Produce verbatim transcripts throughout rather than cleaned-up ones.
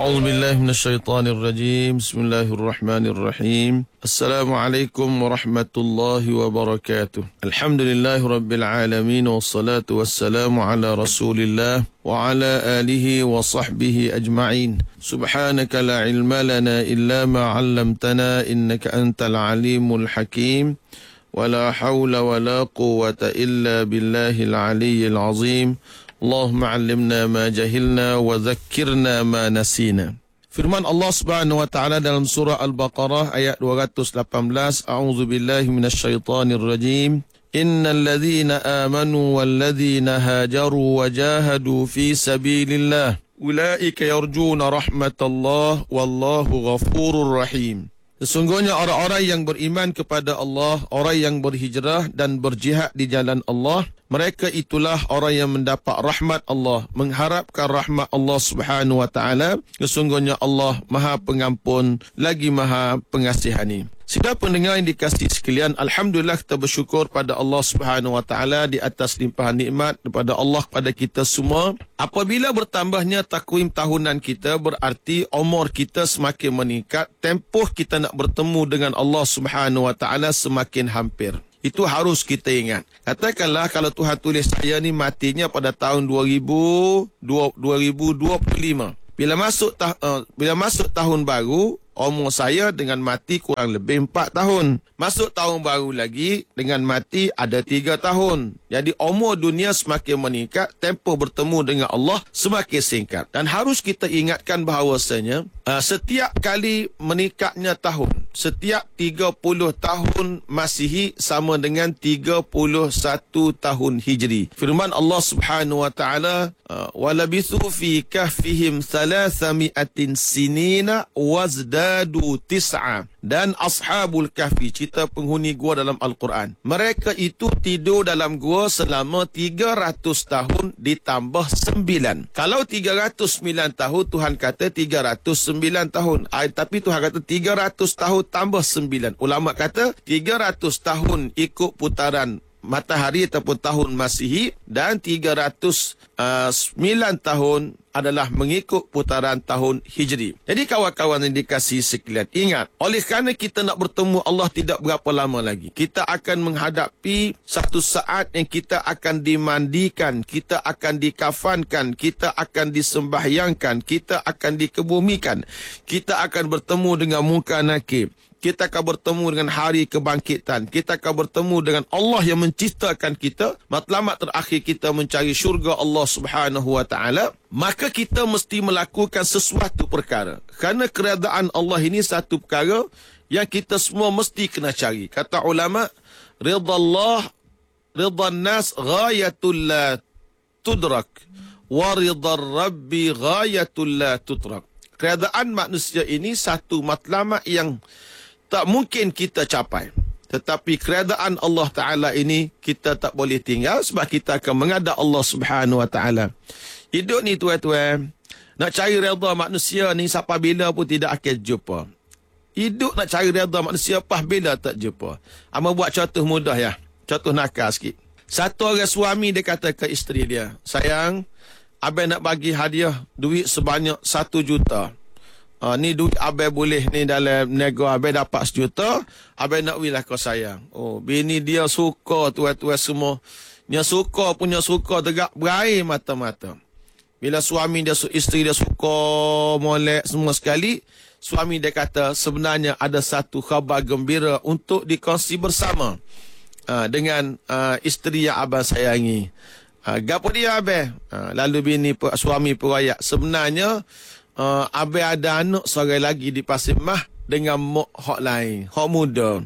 أعوذ بالله من الشيطان الرجيم. بسم الله الرحمن الرحيم. السلام عليكم ورحمة الله وبركاته. الحمد لله رب العالمين والصلاة والسلام على رسول الله وعلى آله وصحبه أجمعين. سبحانك لا علم لنا إلا ما علمتنا إنك أنت العليم الحكيم ولا حول ولا قوة إلا بالله العلي العظيم. اللهم علمنا ما جهلنا وذكرنا ما نسينا. Firman Allah Subhanahu wa taala dalam surah Al-Baqarah ayat dua ratus lapan belas, A'udzu billahi minasyaitonir rajim. Innal ladzina amanu wal ladzina hajaru wa jahadu fi sabilillah ulaika yarjuna rahmatallah wallahu ghafurur rahim. Sesungguhnya orang-orang yang beriman kepada Allah, orang yang berhijrah dan berjihad di jalan Allah, mereka itulah orang yang mendapat rahmat Allah, mengharapkan rahmat Allah Subhanahu wa taala. Sesungguhnya Allah Maha Pengampun lagi Maha Pengasihani. Sidang pendengar yang dikasihi sekalian, alhamdulillah kita bersyukur pada Allah Subhanahu wa taala di atas limpahan nikmat daripada Allah pada kita semua. Apabila bertambahnya takwim tahunan kita, berarti umur kita semakin meningkat, tempoh kita nak bertemu dengan Allah Subhanahu wa taala semakin hampir. Itu harus kita ingat. Katakanlah kalau Tuhan tulis saya ni matinya pada tahun dua ribu dua puluh lima. Bila masuk ta- uh, bila masuk tahun baru, umur saya dengan mati kurang lebih empat tahun. Masuk tahun baru lagi, dengan mati ada tiga tahun. Jadi umur dunia semakin meningkat, tempoh bertemu dengan Allah semakin singkat. Dan harus kita ingatkan bahawasanya, uh, setiap kali meningkatnya tahun, setiap tiga puluh tahun Masihi sama dengan tiga puluh satu tahun Hijri. Firman Allah Subhanahu wa taala, uh, walabithu fi kahfihim thalathami'atin sinina wazdadu tis'a. Dan ashabul kahfi, cerita penghuni gua dalam Al-Quran, mereka itu tidur dalam gua selama tiga ratus tahun ditambah sembilan. Kalau tiga ratus sembilan tahun, Tuhan kata tiga ratus sembilan tahun. Ay, tapi Tuhan kata tiga ratus tahun tambah sembilan. Ulama kata tiga ratus tahun ikut putaran matahari ataupun tahun Masihi, dan tiga ratus sembilan tahun adalah mengikut putaran tahun Hijri. Jadi kawan-kawan yang dikasihi sekalian, ingat, oleh kerana kita nak bertemu Allah tidak berapa lama lagi, kita akan menghadapi satu saat yang kita akan dimandikan, kita akan dikafankan, kita akan disembahyangkan, kita akan dikebumikan, kita akan bertemu dengan muka nakir, kita akan bertemu dengan hari kebangkitan, kita akan bertemu dengan Allah yang menciptakan kita. Matlamat terakhir kita mencari syurga Allah Subhanahu wa taala. Maka kita mesti melakukan sesuatu perkara. Kerana keredaan Allah ini satu perkara yang kita semua mesti kena cari. Kata ulama, ridha Allah, ridha nas ghayatul la tudrak, wa ridha Rabbi ghayatul la tutrak. Keredaan manusia ini satu matlamat yang tak mungkin kita capai. Tetapi keredaan Allah Ta'ala ini kita tak boleh tinggal, sebab kita akan menghadap Allah Subhanahu Wa Ta'ala. Hidup ni tuan-tuan, nak cari redha manusia ni sampai bila pun tidak akan jumpa. Hidup nak cari redha manusia apa bila tak jumpa. Ama buat contoh mudah ya. Contoh nakal sikit. Satu orang suami dia kata ke isteri dia, sayang, abang nak bagi hadiah duit sebanyak satu juta. Uh, ni duit abang boleh ni dalam nego abang dapat sejuta, abang nak wilah kau sayang. Oh, bini dia suka tuan-tuan semua. Dia suka punya suka tegak berair mata-mata. Bila suami dia, isteri dia suka molek semua sekali, suami dia kata sebenarnya ada satu khabar gembira untuk dikongsi bersama uh, dengan uh, isteri yang abang sayangi. Uh, gapo dia abang? Uh, lalu bini suami perayak, sebenarnya Uh, abang ada anak seorang lagi di Pasir Mah dengan mak hak lain, hak muda.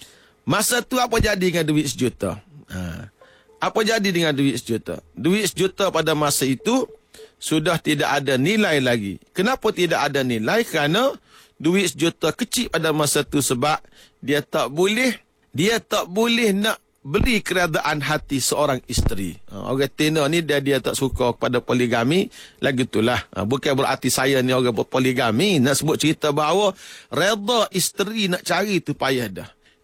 Masa tu apa jadi dengan duit sejuta? Ha. Apa jadi dengan duit sejuta? Duit sejuta pada masa itu sudah tidak ada nilai lagi. Kenapa tidak ada nilai? Kerana duit sejuta kecil pada masa tu, sebab dia tak boleh, dia tak boleh nak beli keredaan hati seorang isteri. Ha, orang tena ni dia dia tak suka kepada poligami, lagi itulah. Ha, bukan berarti saya ni orang berpoligami. Nak sebut cerita bahawa redha isteri nak cari tu payah dah.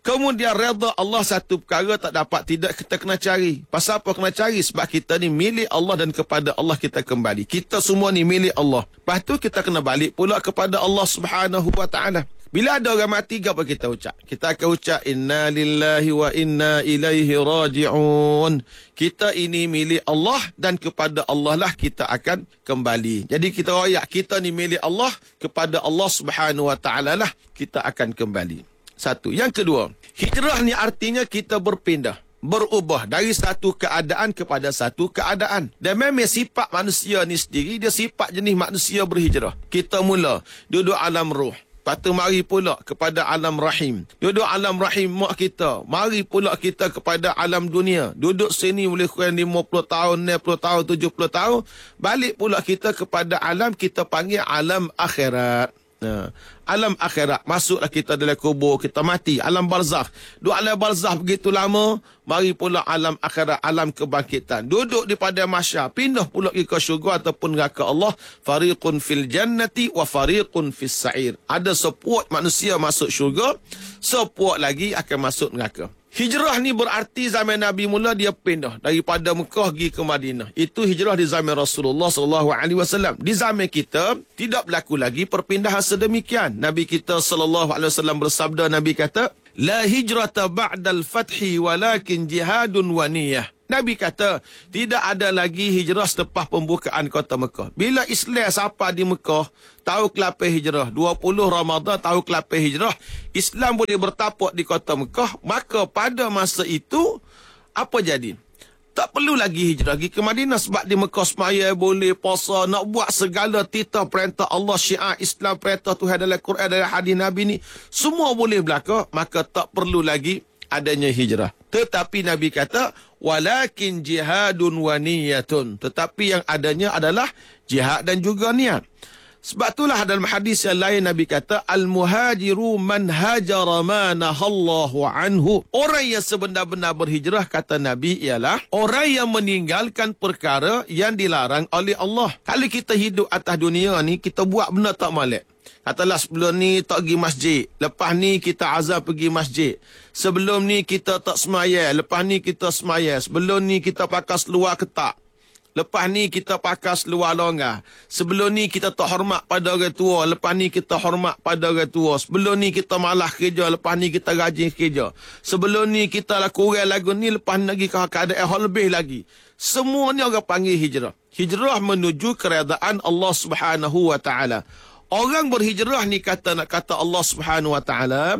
Kemudian redha Allah satu perkara tak dapat tidak kita kena cari. Pasal apa kena cari? Sebab kita ni milik Allah dan kepada Allah kita kembali. Kita semua ni milik Allah. Lepas tu kita kena balik pula kepada Allah Subhanahu Wa Taala. Bila ada orang mati, apa kita ucap? Kita akan ucap inna lillahi wa inna ilaihi raji'un. Kita ini milik Allah dan kepada Allah lah kita akan kembali. Jadi kita royak kita ni milik Allah, kepada Allah Subhanahu Wa Taala lah kita akan kembali. Satu. Yang kedua, hijrah ni artinya kita berpindah, berubah dari satu keadaan kepada satu keadaan. Dan memang sifat manusia ni sendiri, dia sifat jenis manusia berhijrah. Kita mula duduk alam ruh, lepas tu mari pula kepada alam rahim. Duduk alam rahim mak kita, mari pula kita kepada alam dunia. Duduk sini boleh kurang lima puluh tahun, enam puluh tahun, tujuh puluh tahun. Balik pula kita kepada alam, kita panggil alam akhirat. Nah, alam akhirat, masuklah kita dalam kubur, kita mati, alam barzakh. Duduk alam barzakh begitu lama, mari pula alam akhirat, alam kebangkitan. Duduk di pada mahsyar, pindah pula ke syurga ataupun neraka Allah. Fariqun fil jannati wa fariqun fis sa'ir. Ada sepuak manusia masuk syurga, sepuak lagi akan masuk neraka. Hijrah ni berarti zaman Nabi mula dia pindah daripada Mekah pergi ke Madinah. Itu hijrah di zaman Rasulullah sallallahu alaihi wasallam. Di zaman kita tidak berlaku lagi perpindahan sedemikian. Nabi kita sallallahu alaihi wasallam bersabda, Nabi kata, la hijrata ba'dal fathi walakin jihadun wa niyyah. Nabi kata, tidak ada lagi hijrah selepas pembukaan kota Mekah. Bila Islam sampai di Mekah, tahun ke lapan hijrah, dua puluh Ramadan tahun ke lapan hijrah, Islam boleh bertapak di kota Mekah, maka pada masa itu, apa jadi? Tak perlu lagi hijrah pergi ke Madinah, sebab di Mekah semaya boleh puasa, nak buat segala titah perintah Allah, syiar Islam, perintah Tuhan dalam Quran, dalam hadis Nabi ni, semua boleh berlaku, maka tak perlu lagi adanya hijrah. Tetapi Nabi kata, walakin jihadun wa niyatun. Tetapi yang adanya adalah jihad dan juga niat. Sebab itulah dalam hadis yang lain Nabi kata, al-muhajiru man hajara ma nahallahu anhu. Orang yang sebenar-benar berhijrah, kata Nabi, ialah orang yang meninggalkan perkara yang dilarang oleh Allah. Kalau kita hidup atas dunia ni, kita buat benda tak molek. Katalah sebelum ni tak pergi masjid, lepas ni kita azam pergi masjid. Sebelum ni kita tak semayang, lepas ni kita semayang. Sebelum ni kita pakai seluar ketak, lepas ni kita pakai seluar longgar. Sebelum ni kita tak hormat pada orang tua, lepas ni kita hormat pada orang tua. Sebelum ni kita malah kerja, lepas ni kita rajin kerja. Sebelum ni kita lah kurang lagu ni, lepas ni lagi keadaan hal lebih lagi. Semua ni orang panggil hijrah. Hijrah menuju keredaan Allah Subhanahu Wa Taala. Orang berhijrah ni kata nak kata Allah Subhanahu Wa Taala,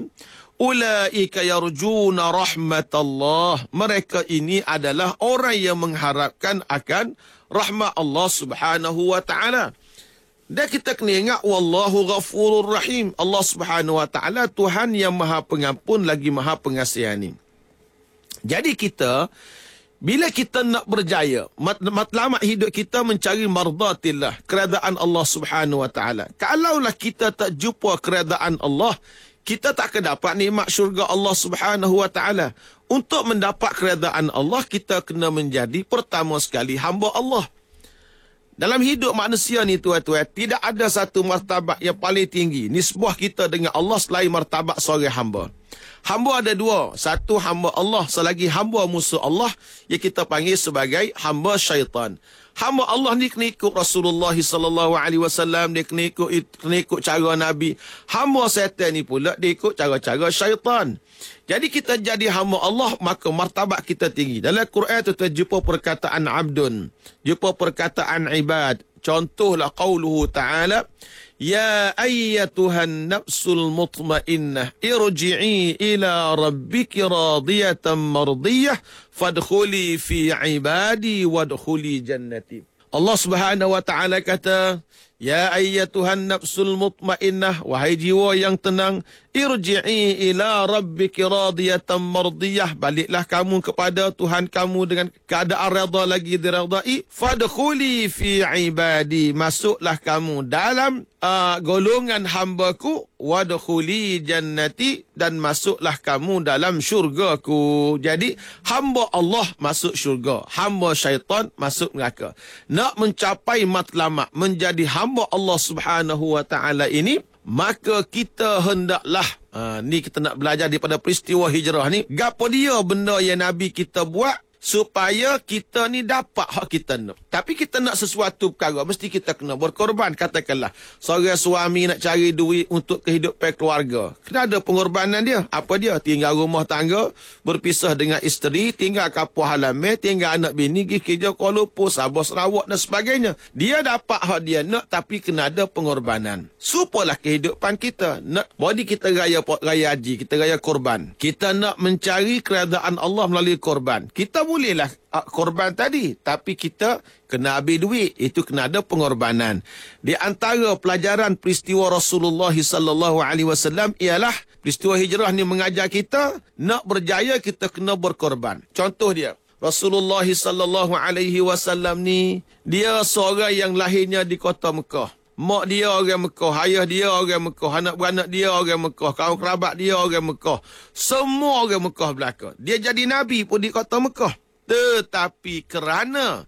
ulaika yarjuna rahmatallah. Mereka ini adalah orang yang mengharapkan akan rahmat Allah Subhanahu Wa Taala. Dan kita kena ingat, wallahu ghafurur rahim. Allah Subhanahu Wa Taala Tuhan yang Maha Pengampun lagi Maha Pengasihan ni. Jadi kita, bila kita nak berjaya, mat- matlamat hidup kita mencari mardatillah, keredaan Allah Subhanahu Wa Taala. Kalaulah kita tak jumpa keredaan Allah, kita tak akan dapat nikmat syurga Allah Subhanahu Wa Taala. Untuk mendapat keredaan Allah, kita kena menjadi pertama sekali hamba Allah. Dalam hidup manusia ni tuan-tuan, tidak ada satu martabat yang paling tinggi nisbah kita dengan Allah selain martabat seorang hamba. Hamba ada dua. Satu hamba Allah, selagi hamba musuh Allah yang kita panggil sebagai hamba syaitan. Hamba Allah ni kena ikut Rasulullah sallallahu alaihi wasallam, dia kena ikut, kena ikut cara Nabi. Hamba syaitan ni pula dia ikut cara-cara syaitan. Jadi kita jadi hamba Allah, maka martabat kita tinggi. Dalam Quran tu kita jumpa perkataan abdun, jumpa perkataan ibad. Contohlah qauluhu ta'ala, ya ayyatuhan nafsul mutmainnah irji'i ila rabbiki radiyatan mardiyah fadkhuli fi ibadi wadkhuli jannati. Allah Subhanahu Wa Taala kata, ya ayyatuhan nafsul mutmainnah, wahai jiwa yang tenang, irji'i ila rabbiki radiyatan mardiyah, baliklah kamu kepada Tuhan kamu dengan keadaan redha lagi diredai. Fadkhuli fi ibadi, masuklah kamu dalam uh, golongan hamba-Ku. Wadkhuli jannati, dan masuklah kamu dalam syurga-Ku. Jadi hamba Allah masuk syurga, hamba syaitan masuk neraka. Nak mencapai matlamat menjadi hamba Allah Subhanahu Wa Taala ini, maka kita hendaklah Ha, ni kita nak belajar daripada peristiwa hijrah ni. Gapo dia benda yang Nabi kita buat supaya kita ni dapat hak kita nak. Tapi kita nak sesuatu perkara, mesti kita kena berkorban. Katakanlah, seorang suami nak cari duit untuk kehidupan keluarga. Kena ada pengorbanan dia. Apa dia? Tinggal rumah tangga, berpisah dengan isteri, tinggal kapur halaman, tinggal anak bini, pergi kerja Kuala Lumpur, Sabah, Sarawak dan sebagainya. Dia dapat hak dia nak, tapi kena ada pengorbanan. Supalah kehidupan kita. Nak body kita raya raya haji, kita raya korban. Kita nak mencari keredaan Allah melalui korban. Kita bolehlah korban tadi, tapi kita kena habis duit. Itu kena ada pengorbanan. Di antara pelajaran peristiwa Rasulullah sallallahu alaihi wasallam ialah peristiwa hijrah ni mengajar kita nak berjaya kita kena berkorban. Contoh dia, Rasulullah sallallahu alaihi wasallam ni dia seorang yang lahirnya di kota Mekah. Mak dia orang Mekah, ayah dia orang Mekah, anak beranak dia orang Mekah, kaum kerabat dia orang Mekah. Semua orang Mekah belaka. Dia jadi Nabi pun di kota Mekah. Tetapi kerana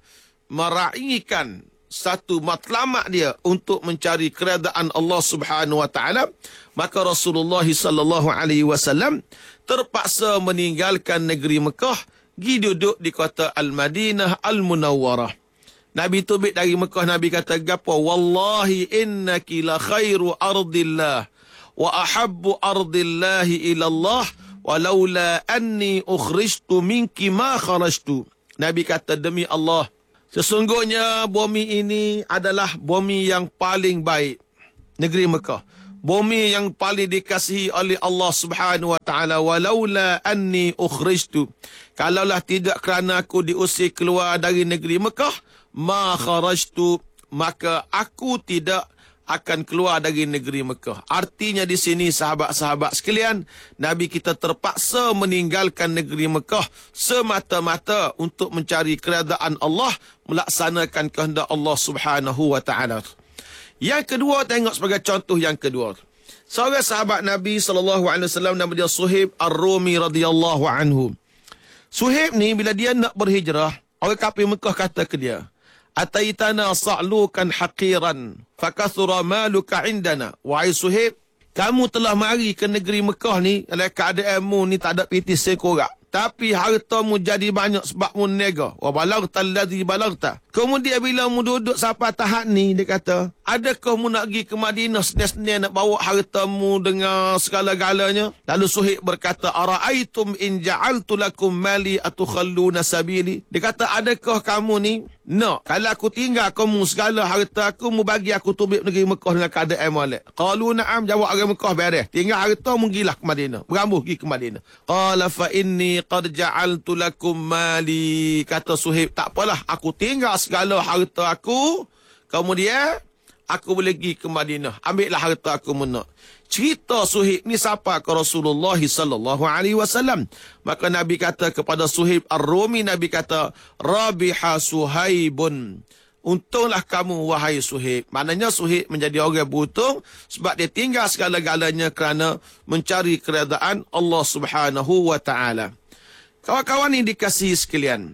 meraihkan satu matlamat dia untuk mencari keredaan Allah Subhanahu Wa Taala, maka Rasulullah sallallahu alaihi wasallam terpaksa meninggalkan negeri Mekah, pergi duduk di kota Al-Madinah Al-Munawwarah. Nabi tubik dari Mekah, Nabi kata gapo? Wallahi innaki la khairu ardillah wa ahabbu ardillahi ila Allah walaula anni ukhrijtu minki ma kharajtu. Nabi kata, demi Allah, sesungguhnya bumi ini adalah bumi yang paling baik, negeri Mekah. Bumi yang paling dikasihi oleh Allah Subhanahu Wa Taala. Walaula anni ukhrijtu, kalaulah tidak kerana aku diusir keluar dari negeri Mekah, ma kharajtu, maka aku tidak akan keluar dari negeri Mekah. Artinya di sini sahabat-sahabat sekalian, Nabi kita terpaksa meninggalkan negeri Mekah semata-mata untuk mencari keredaan Allah, melaksanakan kehendak Allah Subhanahu Wa Taala. Yang kedua, tengok sebagai contoh yang kedua. Seorang sahabat Nabi sallallahu alaihi wasallam nama dia Suhaib Ar-Rumi radhiyallahu anhu. Suhaib ni bila dia nak berhijrah, orang kafir Mekah kata ke dia, "Ataitana sa'lukan haqiran fakathura maluka indana." Wahai Suhaib, kamu telah mari ke negeri Mekah ni dalam keadaanmu ni tak ada piti sekorak, tapi hartamu jadi banyak sebab mu nega. Wa balagta allazi balagta. Kemudian bila mu duduk sampai tahap ni, dia kata, adakah mu nak pergi ke Madinah sedia-sedia nak bawa hartamu dengan segala-galanya? Lalu Suhaib berkata, ara'aitum in ja'altu lakum mali atukhalluna sabili. Dia kata, adakah kamu ni nak, kalau aku tinggal kamu segala harta aku, mu bagi aku tubik negeri Mekah dengan keadaan molek? Qalu na'am, jawab orang Mekah beres. Tinggal harta mu gilah ke Madinah. Berambuh pergi ke Madinah. Qala fa inni qad ja'altu lakum mali. Kata Suhaib, tak apalah, aku tinggal segala harta aku, kemudian aku boleh pergi ke Madinah. Ambillah harta aku menak. Cerita Suhaib ni sampai ke Rasulullah sallallahu alaihi wasallam. Maka Nabi kata kepada Suhaib Ar-Rumi, Nabi kata, Rabiha Suhaibun. Untunglah kamu wahai Suhaib. Maknanya Suhaib menjadi orang beruntung sebab dia tinggal segala-galanya kerana mencari keredaan Allah Subhanahu Wa Taala. Kawan-kawan ini dikasihi sekalian.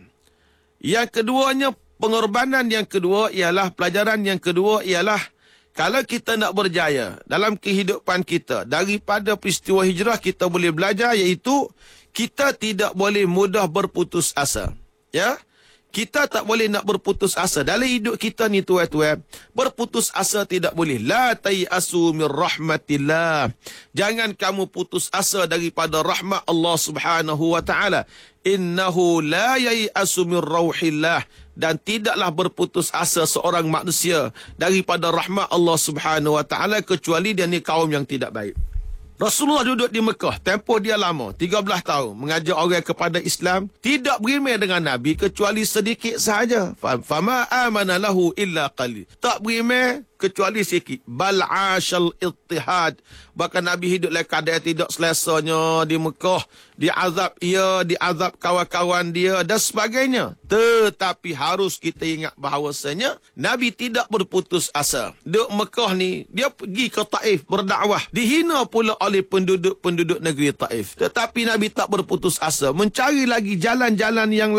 Yang keduanya, pengorbanan yang kedua ialah, pelajaran yang kedua ialah, kalau kita nak berjaya dalam kehidupan kita, daripada peristiwa hijrah kita boleh belajar, iaitu kita tidak boleh mudah berputus asa. Ya, kita tak boleh nak berputus asa dalam hidup kita ni tuan-tuan. Berputus asa tidak boleh. La tayasu min rahmatillah. Jangan kamu putus asa daripada rahmat Allah Subhanahu Wa Taala. Innahu la yayasu min rauhillah. Dan tidaklah berputus asa seorang manusia daripada rahmat Allah Subhanahu Wa Taala kecuali dia ni kaum yang tidak baik. Rasulullah duduk di Mekah, tempoh dia lama, tiga belas tahun, mengajar orang kepada Islam, tidak berimeh dengan Nabi kecuali sedikit sahaja. Fama amana lahu illa qalil. Tak berimeh kecuali sikit. Bal ashal ittihad. Bahkan Nabi hidup dalam keadaan tidak selesanya di Mekah, diazab ia, diazab kawan-kawan dia dan sebagainya. Tetapi harus kita ingat bahawasanya Nabi tidak berputus asa. Duduk Mekah ni, dia pergi ke Taif berdakwah, dihina pula oleh penduduk-penduduk negeri Taif. Tetapi Nabi tak berputus asa, mencari lagi jalan-jalan yang lain.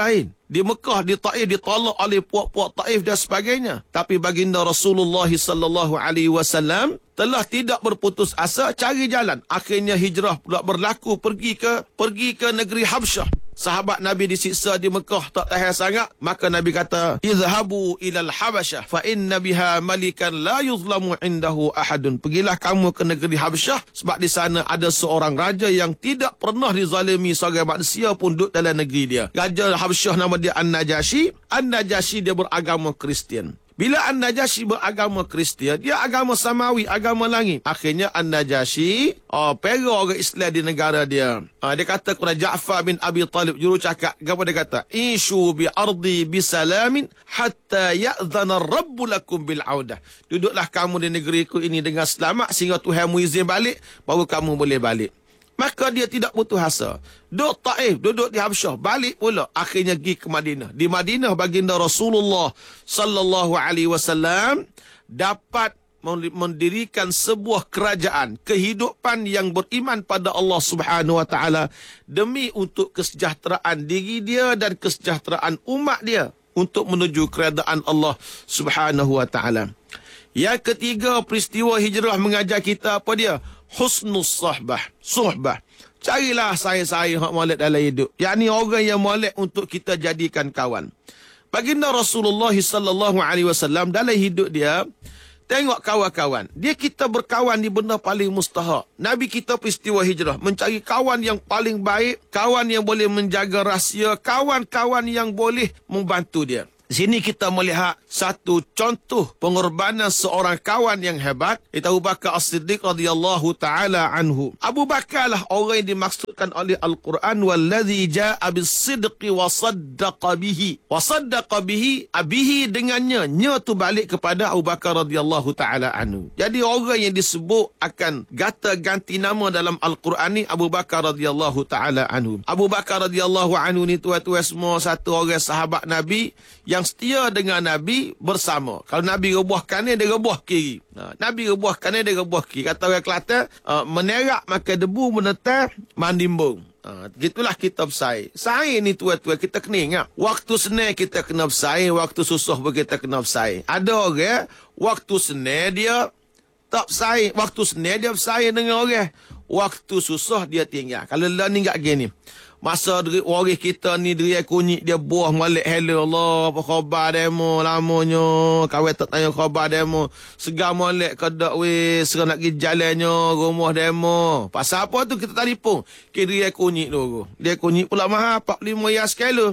Di Mekah, di Taif ditolak oleh puak-puak Taif dan sebagainya. Tapi baginda Rasulullah sallallahu alaihi wasallam telah tidak berputus asa cari jalan. Akhirnya hijrah pula berlaku pergi ke pergi ke negeri Habsyah. Sahabat Nabi disiksa di Mekah tak tahan sangat, maka Nabi kata, "Izhabu ilal Habasyah fa inna biha malikan la yuzlamu indahu ahadun." Pergilah kamu ke negeri Habsyah sebab di sana ada seorang raja yang tidak pernah dizalimi seorang manusia pun duduk dalam negeri dia. Raja Habsyah nama dia An-Najashi. An-Najashi dia beragama Kristian. Bila An-Najashi beragama Kristian, dia agama Samawi, agama langit. Akhirnya An-Najashi oh, pera orang Islam di negara dia. Uh, dia kata kepada Ja'far bin Abi Talib, juru cakap, apa dia kata? "Ishu bi ardi bisalamin hatta ya'dhana rabbu lakum bil audah." Duduklah kamu di negeriku ini dengan selamat sehingga Tuhanmu izin balik, baru kamu boleh balik. Maka dia tidak putus asa. Duduk Taif, duduk di Habsyah, balik pula. Akhirnya pergi ke Madinah. Di Madinah baginda Rasulullah sallallahu alaihi wasallam dapat mendirikan sebuah kerajaan, kehidupan yang beriman pada Allah Subhanahu wa taala demi untuk kesejahteraan diri dia dan kesejahteraan umat dia untuk menuju keredaan Allah Subhanahu wa taala. Yang ketiga, peristiwa hijrah mengajar kita apa dia? Husnus sahbah, suhbah. Carilah saya-saya yang molek dalam hidup. Yang ni orang yang molek untuk kita jadikan kawan. Baginda Rasulullah sallallahu alaihi wasallam dalam hidup dia, tengok kawan-kawan. Dia kita berkawan di benda paling mustahak. Nabi kita peristiwa hijrah mencari kawan yang paling baik, kawan yang boleh menjaga rahsia, kawan-kawan yang boleh membantu dia. Sini kita melihat satu contoh pengorbanan seorang kawan yang hebat, itu Abu Bakar As-Siddiq radhiyallahu taala anhu. Abu Bakar lah orang yang dimaksudkan oleh Al-Quran, wallazi jaa bis-sidqi wa saddaqa bihi. Wa saddaqa bihi, abihi dengannya, nya tu balik kepada Abu Bakar radhiyallahu taala anhu. Jadi orang yang disebut akan gata ganti nama dalam Al-Quran ni Abu Bakar radhiyallahu taala anhu. Abu Bakar radhiyallahu anhu ni tuan-tuan semua satu orang sahabat Nabi yang setia dengan Nabi bersama. Kalau Nabi rebuah kanan, dia rebuah kiri. Ha, Nabi rebuah kanan, dia rebuah kiri. Kata orang Kelantan, uh, menerak makan debu, menetar mandimbung. Ha, gitulah kita bersaing. Saing ni tuan-tuan, kita kena ingat. Waktu senang kita kena bersaing, waktu susah pun kita kena bersaing. Ada orang, waktu senang dia tak bersaing. Waktu senang dia bersaing dengan orang. Waktu susah dia tinggal. Kalau lah ni tak gini. Masa waris kita ni dia kunyit dia buah malik hello Allah apa khabar demo lamanya kawan tak tanya khabar demo segar malik kedak weh serang nak pergi jalannya rumah demo pasal apa tu kita telefon ke dia kunyit tu dia kunyit pula mahal empat puluh lima ya sekali.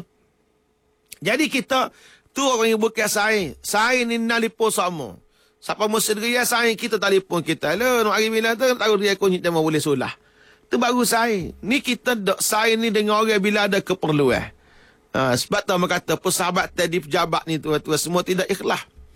Jadi kita tu orang yang bukan saing saing ni nalipo sama siapa mesti dia saing kita telefon kita lah nak hari bila tu tahu dia kunyit demo boleh solah. Itu baru saing. Ni kita dok saing ni dengan orang bila ada keperluan. Ha, sebab tu orang kata persahabatan di pejabat ni tuan-tuan semua tidak ikhlas.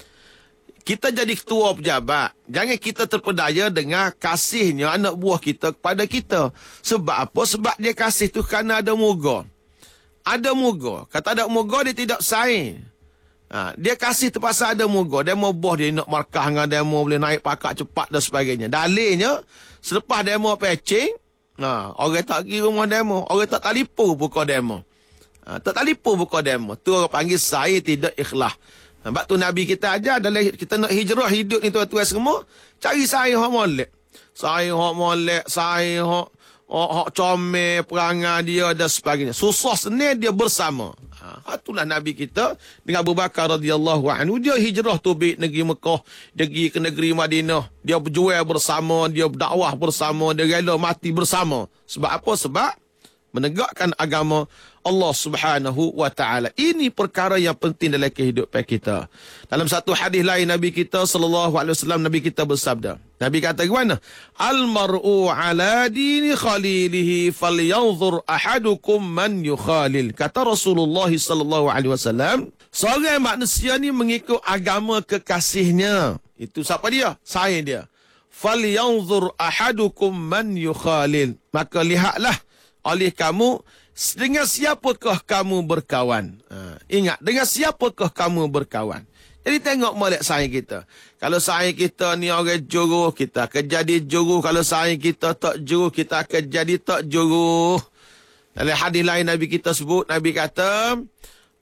Kita jadi ketua pejabat, jangan kita terpedaya dengan kasihnya anak buah kita kepada kita. Sebab apa? Sebab dia kasih tu kerana ada moga. Ada moga. Kata ada moga dia tidak saing. Ha, dia kasih tu pasal ada moga. Dia mau buah dia nak markah dengan demo boleh naik pakak cepat dan sebagainya. Dalilnya selepas demo patching, ha, orang tak pergi rumah demo. Orang tak telefon buka demo. Ha, tak telefon buka demo. Tu orang panggil saya tidak ikhlas. Sebab tu Nabi kita ajar dalam kita nak hijrah hidup ni tuan-tuan semua. Cari saya yang molek. Saya yang molek. Saya yang hak comel perangai dia dan sebagainya. Susah senang dia bersama. Ha, itulah Nabi kita dengan Abu Bakar radhiyallahu anhu. Dia hijrah tu bik negeri Mekah, dia pergi ke negeri Madinah, dia berjual bersama, dia berdakwah bersama, dia rela mati bersama. Sebab apa? Sebab menegakkan agama Allah Subhanahu wa taala. Ini perkara yang penting dalam kehidupan kita. Dalam satu hadis lain Nabi kita sallallahu alaihi wasallam, Nabi kita bersabda. Nabi kata gimana? Al-mar'u ala dini khalilihi falyanzur ahadukum man yukhalil. Kata Rasulullah sallallahu alaihi wasallam, seorang manusia ni mengikut agama kekasihnya. Itu siapa dia? Saya dia. Falyanzur ahadukum man yukhalil. Maka lihatlah oleh kamu dengan siapakah kamu berkawan. Ha, ingat, dengan siapakah kamu berkawan. Jadi tengok molek saing kita. Kalau saing kita ni orang juruh, kita akan jadi juruh. Kalau saing kita tak juruh, kita akan jadi tak juruh. Dalam hadis lain Nabi kita sebut, Nabi kata,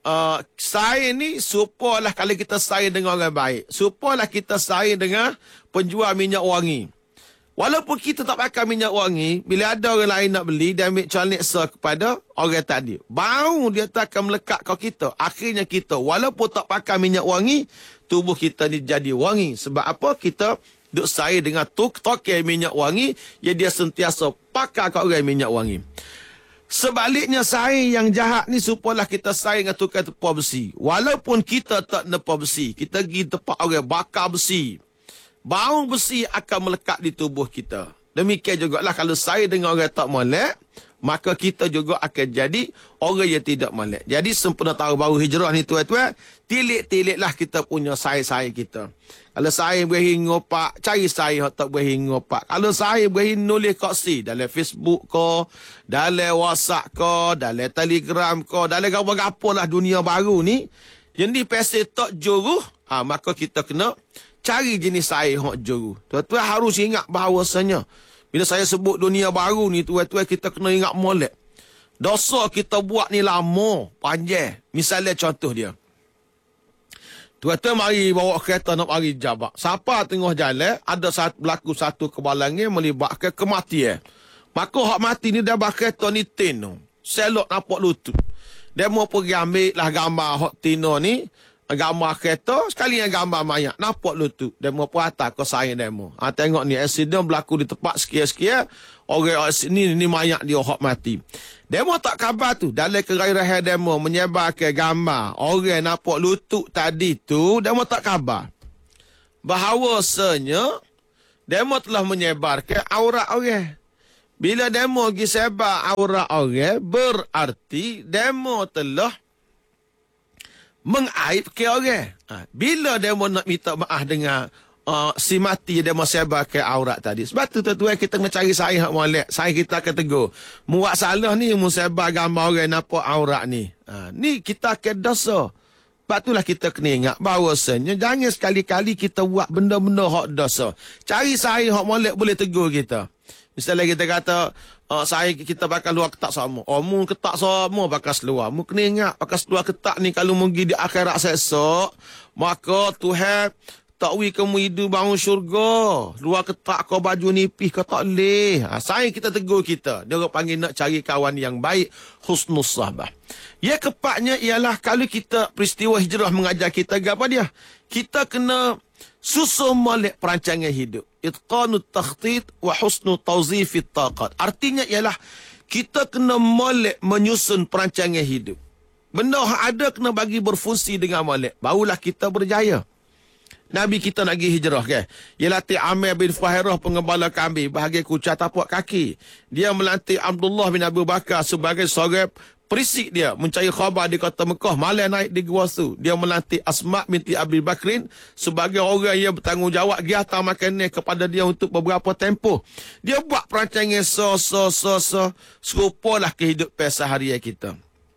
uh, saing ni supalah kalau kita saing dengan orang baik. Supalah kita saing dengan penjual minyak wangi. Walaupun kita tak pakai minyak wangi, bila ada orang lain nak beli, dia ambil call neksa kepada orang tadi. Baru dia tak akan melekat kau kita. Akhirnya kita, walaupun tak pakai minyak wangi, tubuh kita ni jadi wangi. Sebab apa? Kita duk saing dengan tuk tokai minyak wangi, ya dia sentiasa pakai kau orang minyak wangi. Sebaliknya saing yang jahat ni supalah kita saing dengan tukar tepah besi. Walaupun kita tak nepah besi, kita pergi tempat orang bakar besi. Bau besi akan melekat di tubuh kita. Demikian jugalah kalau saing dengan orang tak molek, maka kita juga akan jadi orang yang tidak molek. Jadi sempena tahun baru hijrah ni tuan-tuan, tilik-tiliklah kita punya saing-saing kita. Kalau saing boleh ngopak, cari saing yang tak boleh ngopak. Kalau saing boleh nulis koksi dalam Facebook ke, dalam WhatsApp ke, dalam Telegram ke, dalam apa-apa lah dunia baru ni, yang ni pasal tak juruh, ha, maka kita kena cari jenis saing hok juru. Tuan-tuan harus ingat bahawasanya bila saya sebut dunia baru ni, tuan-tuan kita kena ingat molek. Dosa kita buat ni lama, panjang. Misalnya contoh dia. Tuan-tuan mari bawa kereta nak mari Jabak. Siapa tengah jalan, ada satu, berlaku satu kebalangan melibatkan kematian. Maka hak mati ni dia bawa kereta ni tin. Selok nampak lutut. Dia mau pergi ambil lah gambar hak tino ni. Gambar kereta, sekali yang gambar mayat. Nampak lutut. Demo perhata ke saya demo. Ha, tengok ni, accident berlaku di tempat sekian-sekian. Orang ni, ni mayat dia hak mati. Demo tak khabar tu. Dalam kerairahan demo menyebarkan gambar. Orang nampak lutut tadi tu, demo tak khabar. Bahawasanya, demo telah menyebarkan aurat orang. Bila demo pergi sebar aurat orang, berarti demo telah mengaibkan orang. Ha, bila dia mau nak minta maaf dengan uh, si mati dia mau sebarkan aurat tadi. Sebab tu tuan-tuan kita kena cari saing hak molek. Saing kita akan tegur. Muat salah ni mu sebar gambar orang nampak aurat ni. Ha, ni kita akan dosa. Sebab itulah kita kena ingat bahawasanya jangan sekali-kali kita buat benda-benda hak dosa. Cari saing hak molek boleh tegur kita. Misalnya kita kata, uh, saya kita pakai luar ketak sama. Oh, mu ketak sama pakai seluar. Mu kena ingat, pakai seluar ketak ni kalau mu pergi di akhirat sesok, maka Tuhan takwi kamu hidup bangun syurga. Luar ketak kau baju nipis kau tak boleh. Ha, saya kita tegur kita. Dia orang panggil nak cari kawan yang baik, husnus sahbah. Ya kepatnya ialah kalau kita peristiwa hijrah mengajar kita apa dia? Kita kena susun molek perancangan hidup. Itqanut takhtit wa husnu tawzifit taqat. Artinya ialah kita kena molek menyusun perancangan hidup. Benda ada kena bagi berfungsi dengan molek. Barulah kita berjaya. Nabi kita nak pergi hijrah kan. Ia latih Amir bin Fahirah pengembala kambing bahagian kucat tapak kaki. Dia melantik Abdullah bin Abu Bakar sebagai seorang perisik dia mencari khabar di kota Mekah, malam naik di gua tu. Dia melantik Asma binti Abi Bakrin sebagai orang yang bertanggungjawab dia hantar makanan kepada dia untuk beberapa tempoh. Dia buat perancangan so so so so serupalah kehidupan seharian kita.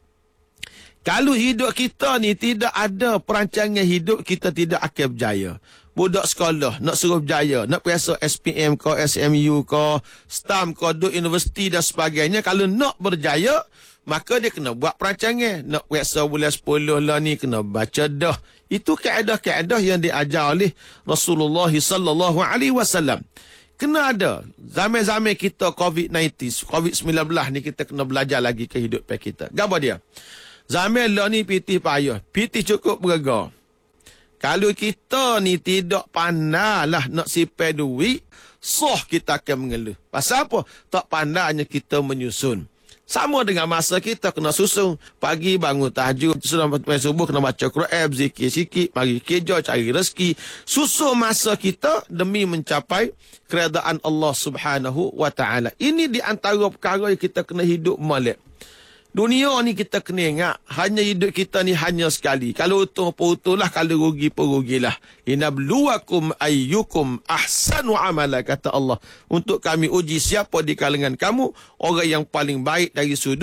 Kalau hidup kita ni tidak ada perancangan hidup, kita tidak akan berjaya. Budak sekolah nak suruh berjaya, nak periksa S P M ke, S M U ke, S T A M ke, duduk universiti dan sebagainya. Kalau nak berjaya, maka dia kena buat perancangan. Nak periksa bulan sepuluh lah ni, kena baca dah. Itu kaedah-kaedah yang diajar oleh Rasulullah sallallahu alaihi wasallam. Kena ada. Zaman-zaman kita covid sembilan belas, covid sembilan belas ni kita kena belajar lagi kehidupan kita. Apa dia? Zaman lah ni pitih payah. Pitih cukup berega. Kalau kita ni tidak pandai lah nak simpan duit, soh kita akan mengeluh. Pasal apa? Tak pandainya kita menyusun. Sama dengan masa kita kena susun. Pagi bangun tahajud, sudah subuh kena baca Quran, zikir sikit, mari kerja, cari rezeki. Susun masa kita demi mencapai keredaan Allah Subhanahu wa taala. Ini di antara perkara yang kita kena hidup molek. Dunia ni kita kena ingat, hanya hidup kita ni hanya sekali. Kalau untung pun untunglah, kalau rugi pun rugilah. Inabluwakum ayyukum ahsanu amala, kata Allah. Untuk kami uji siapa di kalangan kamu orang yang paling baik dari sudut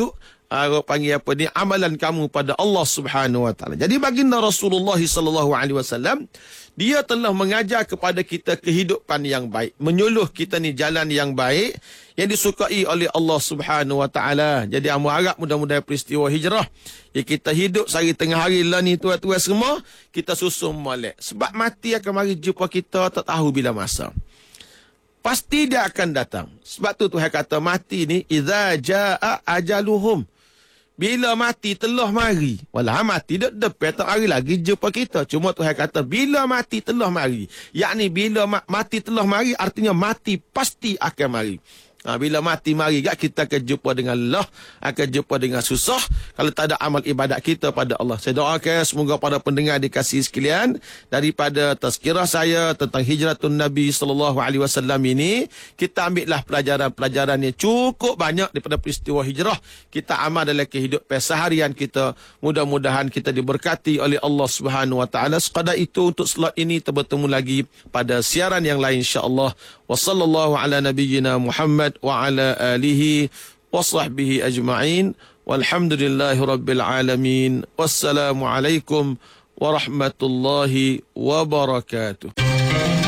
uh, panggil apa ni, amalan kamu pada Allah Subhanahu wa taala. Jadi baginda Rasulullah sallallahu alaihi wasallam, dia telah mengajar kepada kita kehidupan yang baik, menyuluh kita ni jalan yang baik yang disukai oleh Allah Subhanahu wa taala. Jadi amu harap mudah-mudahan peristiwa hijrah yang kita hidup sehari tengah hari lah ni tuan-tuan semua, kita susun molek. Sebab mati akan mari jumpa kita, tak tahu bila masa. Pasti dia akan datang. Sebab tu Tuhan kata mati ni idza jaa ajaluhum. Bila mati telah mari. Walah mati dak depan tak hari lagi jumpa kita. Cuma Tuhan kata bila mati telah mari. Yakni bila ma- mati telah mari artinya mati pasti akan mari. Ha, bila mati mari gak kita akan jumpa dengan Allah, akan jumpa dengan susah kalau tak ada amal ibadat kita pada Allah. Saya doakan semoga para pendengar dikasihi sekalian, daripada tazkirah saya tentang hijratun Nabi sallallahu alaihi wasallam ini, kita ambillah pelajaran-pelajaran yang cukup banyak daripada peristiwa hijrah. Kita amal dalam kehidupan seharian kita. Mudah-mudahan kita diberkati oleh Allah Subhanahu wa taala. Sekadar itu untuk slot ini, kita bertemu lagi pada siaran yang lain insya-Allah. Wa sallallahu ala nabiyyina Muhammad wa ala alihi wa sahbihi ajma'in. Walhamdulillahi rabbil alamin. Wassalamu alaikum warahmatullahi wabarakatuh.